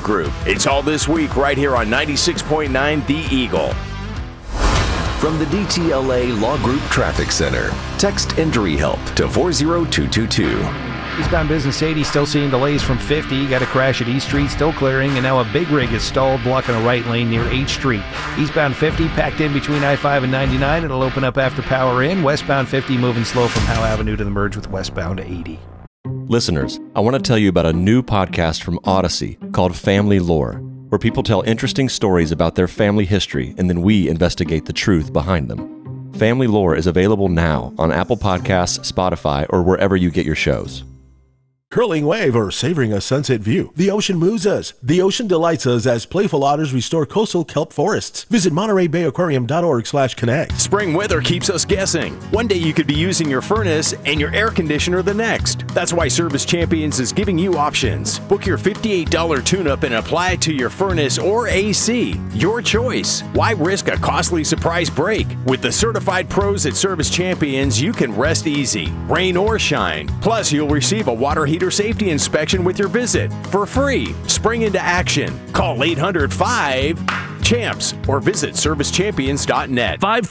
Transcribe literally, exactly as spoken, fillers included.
Group. It's all this week right here on ninety-six point nine The Eagle. From the D T L A Law Group Traffic Center, text Injury Help to four zero two two two. Eastbound Business eighty still seeing delays from fifty. Got a crash at East Street, still clearing, and now a big rig is stalled, blocking a right lane near H Street. Eastbound fifty packed in between I five and ninety-nine. It'll open up after power in. Westbound fifty moving slow from Howe Avenue to the merge with westbound eighty. Listeners, I want to tell you about a new podcast from Odyssey called Family Lore, where people tell interesting stories about their family history and then we investigate the truth behind them. Family Lore is available now on Apple Podcasts, Spotify, or wherever you get your shows. Curling wave or savoring a sunset view. The ocean moves us. The ocean delights us as playful otters restore coastal kelp forests. Visit Monterey Bay Aquarium dot org slash connect. Spring weather keeps us guessing. One day you could be using your furnace and your air conditioner the next. That's why Service Champions is giving you options. Book your fifty-eight dollars tune-up and apply it to your furnace or A C. Your choice. Why risk a costly surprise break? With the certified pros at Service Champions, you can rest easy, rain or shine. Plus, you'll receive a water heater safety inspection with your visit for free. Spring into action. Call eight hundred five CHAMPS or visit service champions dot net. Five